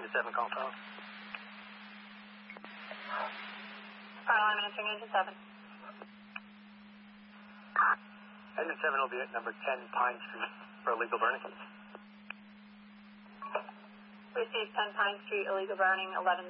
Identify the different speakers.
Speaker 1: to 7 call phone.
Speaker 2: I'm answering engine 7.
Speaker 1: Engine 7 will be at number 10 Pine Street for illegal burning.
Speaker 2: Received 10 Pine Street, illegal burning, 11